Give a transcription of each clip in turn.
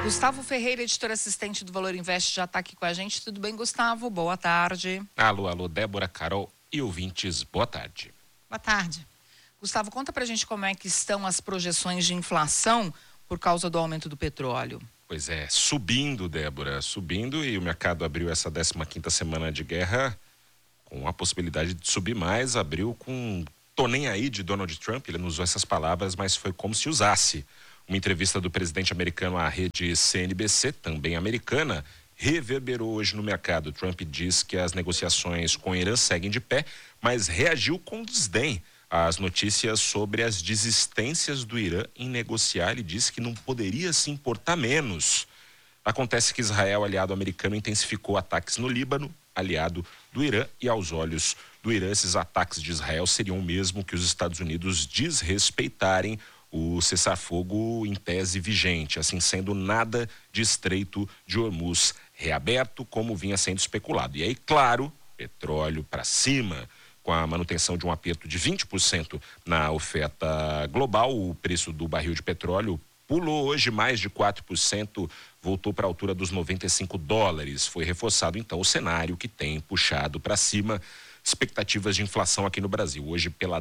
Gustavo Ferreira, editor assistente do Valor Invest, já está aqui com a gente. Tudo bem, Gustavo? Boa tarde. Alô, Débora, Carol e ouvintes, boa tarde. Boa tarde. Gustavo, conta pra gente como é que estão as projeções de inflação por causa do aumento do petróleo. Pois é, subindo, Débora, subindo, e o mercado abriu essa 15ª semana de guerra com a possibilidade de subir mais, abriu com "tô nem aí" de Donald Trump. Ele não usou essas palavras, mas foi como se usasse. Uma entrevista do presidente americano à rede CNBC, também americana, reverberou hoje no mercado. Trump diz que as negociações com o Irã seguem de pé, mas reagiu com desdém às notícias sobre as desistências do Irã em negociar. Ele disse que não poderia se importar menos. Acontece que Israel, aliado americano, intensificou ataques no Líbano, aliado do Irã, e aos olhos do Irã, esses ataques de Israel seriam o mesmo que os Estados Unidos desrespeitarem o cessar-fogo em tese vigente, assim sendo nada de Estreito de Hormuz reaberto, como vinha sendo especulado. E aí, claro, petróleo para cima, com a manutenção de um aperto de 20% na oferta global. O preço do barril de petróleo pulou hoje mais de 4%, voltou para a altura dos $95. Foi reforçado, então, o cenário que tem puxado para cima expectativas de inflação aqui no Brasil. Hoje, pela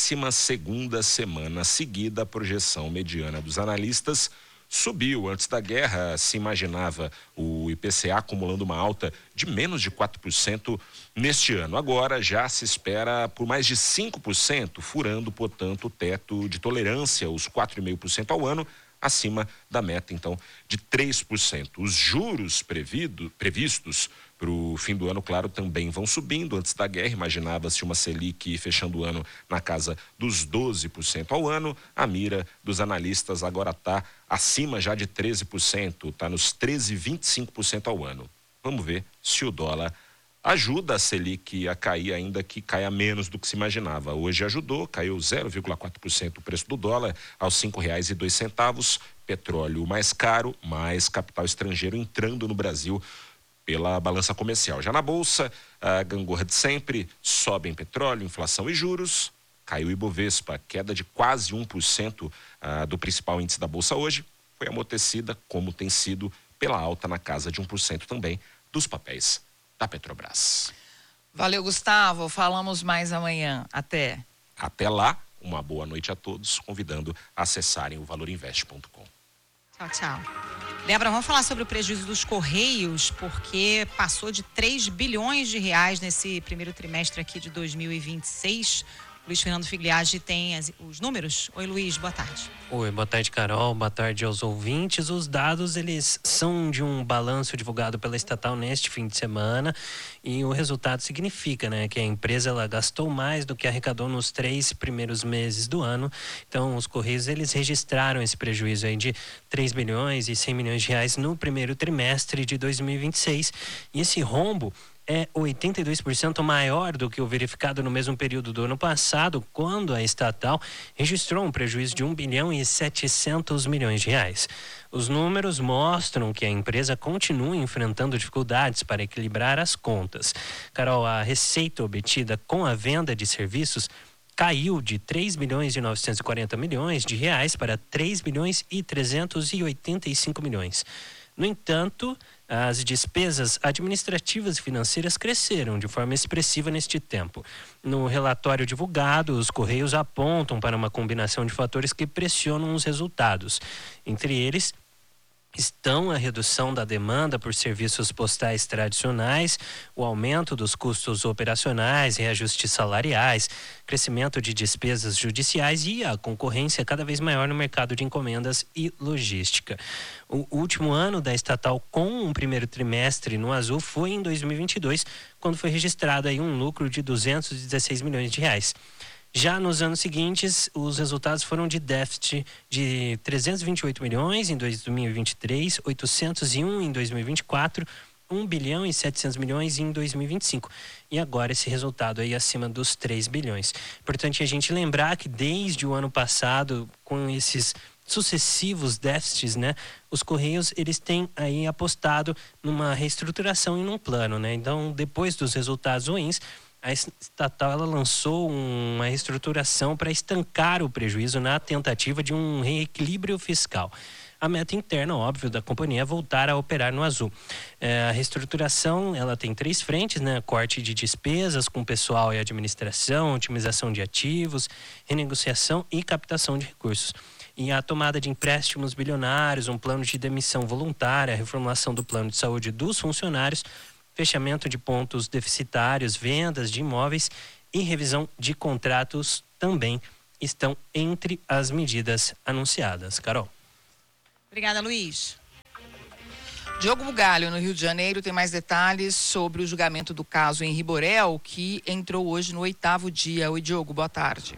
12ª semana seguida, a projeção mediana dos analistas subiu. Antes da guerra, se imaginava o IPCA acumulando uma alta de menos de 4% neste ano. Agora já se espera por mais de 5%, furando, portanto, o teto de tolerância, os 4,5% ao ano, acima da meta, então, de 3%. Os juros previstos para o fim do ano, claro, também vão subindo. Antes da guerra, imaginava-se uma Selic fechando o ano na casa dos 12% ao ano. A mira dos analistas agora está acima já de 13%, está nos 13,25% ao ano. Vamos ver se o dólar ajuda a Selic a cair, ainda que caia menos do que se imaginava. Hoje ajudou, caiu 0,4% o preço do dólar aos R$ 5,02. Petróleo mais caro, mais capital estrangeiro entrando no Brasil pela balança comercial. Já na Bolsa, a gangorra de sempre, sobem petróleo, inflação e juros. Caiu o Ibovespa, queda de quase 1% do principal índice da Bolsa hoje. Foi amortecida, como tem sido, pela alta na casa de 1% também dos papéis da Petrobras. Valeu, Gustavo. Falamos mais amanhã. Até. Até lá, uma boa noite a todos, convidando a acessarem o valorinvest.com. Tchau, tchau. Débora, vamos falar sobre o prejuízo dos Correios, porque passou de 3 bilhões de reais nesse primeiro trimestre aqui de 2026. Luiz Fernando Figliagi tem os números. Oi, Luiz, boa tarde. Oi, boa tarde, Carol. Boa tarde aos ouvintes. Os dados, eles são de um balanço divulgado pela estatal neste fim de semana, e o resultado significa, que a empresa ela gastou mais do que arrecadou nos 3 primeiros meses do ano. Então, os Correios, eles registraram esse prejuízo aí de 3 bilhões e 100 milhões de reais no primeiro trimestre de 2026. E esse rombo é 82% maior do que o verificado no mesmo período do ano passado, quando a estatal registrou um prejuízo de 1 bilhão e 700 milhões de reais. Os números mostram que a empresa continua enfrentando dificuldades para equilibrar as contas. Carol, a receita obtida com a venda de serviços caiu de 3 bilhões e 940 milhões de reais para 3 bilhões e 385 milhões. No entanto, as despesas administrativas e financeiras cresceram de forma expressiva neste tempo. No relatório divulgado, os Correios apontam para uma combinação de fatores que pressionam os resultados. Entre eles estão a redução da demanda por serviços postais tradicionais, o aumento dos custos operacionais, reajustes salariais, crescimento de despesas judiciais e a concorrência cada vez maior no mercado de encomendas e logística. O último ano da estatal com um primeiro trimestre no azul foi em 2022, quando foi registrado aí um lucro de 216 milhões de reais. Já nos anos seguintes, os resultados foram de déficit de 328 milhões em 2023, 801 em 2024, 1 bilhão e 700 milhões em 2025. E agora esse resultado aí acima dos 3 bilhões. Importante a gente lembrar que desde o ano passado, com esses sucessivos déficits, os Correios, eles têm aí apostado numa reestruturação e num plano, Então, depois dos resultados ruins, a estatal ela lançou uma reestruturação para estancar o prejuízo na tentativa de um reequilíbrio fiscal. a meta interna, óbvio, da companhia é voltar a operar no azul. A reestruturação, ela tem 3 frentes, né? Corte de despesas com pessoal e administração, otimização de ativos, renegociação e captação de recursos. E a tomada de empréstimos bilionários, um plano de demissão voluntária, a reformulação do plano de saúde dos funcionários, fechamento de pontos deficitários, vendas de imóveis e revisão de contratos também estão entre as medidas anunciadas. Carol. Obrigada, Luiz. Diogo Bugalho, no Rio de Janeiro, tem mais detalhes sobre o julgamento do caso Henri Borel, que entrou hoje no 8º dia. Oi, Diogo, boa tarde.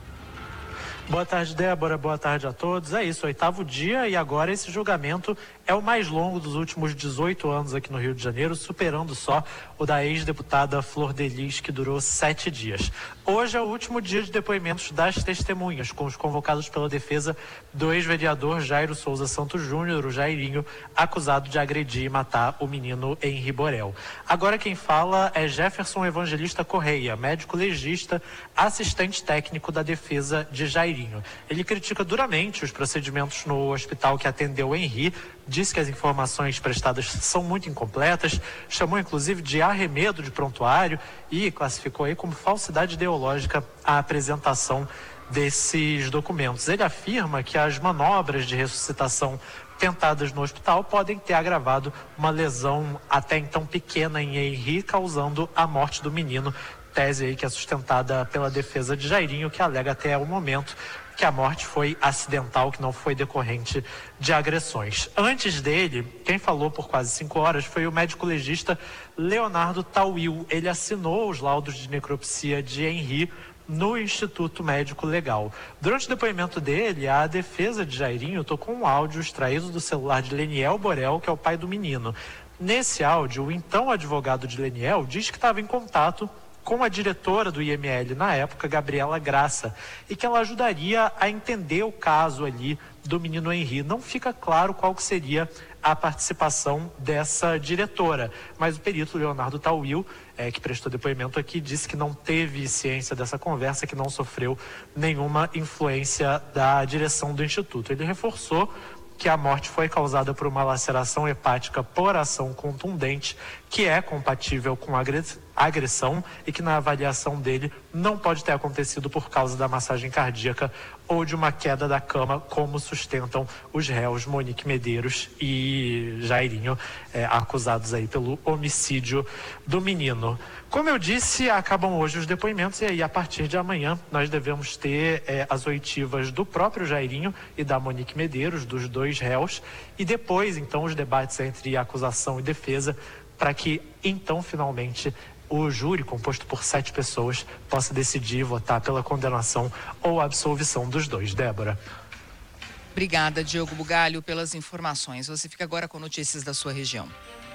Boa tarde, Débora. Boa tarde a todos. É isso, 8º dia, e agora esse julgamento é o mais longo dos últimos 18 anos aqui no Rio de Janeiro, superando só o da ex-deputada Flor de Lis, que durou 7 dias. Hoje é o último dia de depoimentos das testemunhas, com os convocados pela defesa do ex-vereador Jairo Souza Santos Júnior, o Jairinho, acusado de agredir e matar o menino Henri Borel. Agora quem fala é Jefferson Evangelista Correia, médico legista, assistente técnico da defesa de Jairinho. Ele critica duramente os procedimentos no hospital que atendeu Henri, disse que as informações prestadas são muito incompletas, chamou inclusive de arremedo de prontuário e classificou aí como falsidade ideológica a apresentação desses documentos. Ele afirma que as manobras de ressuscitação tentadas no hospital podem ter agravado uma lesão até então pequena em Henri, causando a morte do menino. Tese aí que é sustentada pela defesa de Jairinho, que alega até o momento que a morte foi acidental, que não foi decorrente de agressões. Antes dele, quem falou por quase 5 horas foi o médico legista Leonardo Tauil. Ele assinou os laudos de necropsia de Henri no Instituto Médico Legal. Durante o depoimento dele, a defesa de Jairinho tocou um áudio extraído do celular de Leniel Borel, que é o pai do menino. Nesse áudio, o então advogado de Leniel diz que estava em contato com a diretora do IML na época, Gabriela Graça, e que ela ajudaria a entender o caso ali do menino Henri. Não fica claro qual que seria a participação dessa diretora, mas o perito Leonardo Tauil, que prestou depoimento aqui, disse que não teve ciência dessa conversa, que não sofreu nenhuma influência da direção do Instituto. Ele reforçou que a morte foi causada por uma laceração hepática por ação contundente, que é compatível com agressão e que na avaliação dele não pode ter acontecido por causa da massagem cardíaca ou de uma queda da cama, como sustentam os réus Monique Medeiros e Jairinho, acusados aí pelo homicídio do menino. Como eu disse, acabam hoje os depoimentos e aí a partir de amanhã nós devemos ter as oitivas do próprio Jairinho e da Monique Medeiros, dos 2 réus, e depois então os debates entre acusação e defesa, para que então finalmente o júri, composto por 7 pessoas, possa decidir votar pela condenação ou absolvição dos 2. Débora. Obrigada, Diogo Bugalho, pelas informações. Você fica agora com notícias da sua região.